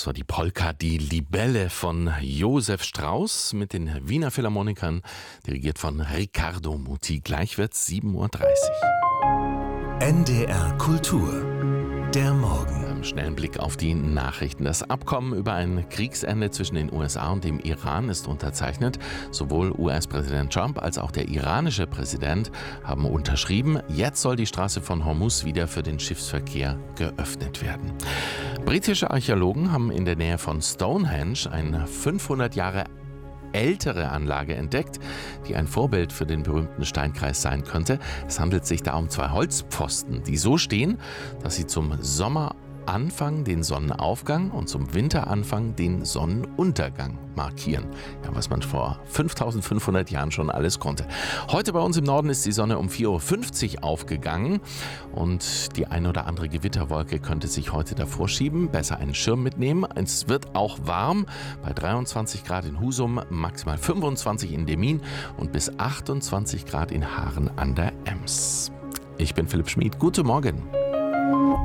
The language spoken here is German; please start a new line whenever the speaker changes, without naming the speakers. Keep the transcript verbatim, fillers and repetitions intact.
Das war die Polka Die Libelle von Josef Strauss mit den Wiener Philharmonikern, dirigiert von Riccardo Muti. Gleich wird's sieben Uhr dreißig.
N D R Kultur, der Morgen.
Einen schnellen Blick auf die Nachrichten. Das Abkommen über ein Kriegsende zwischen den U S A und dem Iran ist unterzeichnet. Sowohl U S-Präsident Trump als auch der iranische Präsident haben unterschrieben. Jetzt soll die Straße von Hormuz wieder für den Schiffsverkehr geöffnet werden. Britische Archäologen haben in der Nähe von Stonehenge eine fünfhundert Jahre ältere Anlage entdeckt, die ein Vorbild für den berühmten Steinkreis sein könnte. Es handelt sich da um zwei Holzpfosten, die so stehen, dass sie zum Sommeranfang den Sonnenaufgang und zum Winteranfang den Sonnenuntergang markieren. Ja, was man vor fünftausendfünfhundert Jahren schon alles konnte. Heute bei uns im Norden ist die Sonne um vier Uhr fünfzig aufgegangen und die ein oder andere Gewitterwolke könnte sich heute davor schieben. Besser einen Schirm mitnehmen. Es wird auch warm bei dreiundzwanzig Grad in Husum, maximal fünfundzwanzig in Demmin und bis achtundzwanzig Grad in Haaren an der Ems. Ich bin Philipp Schmid. Guten Morgen.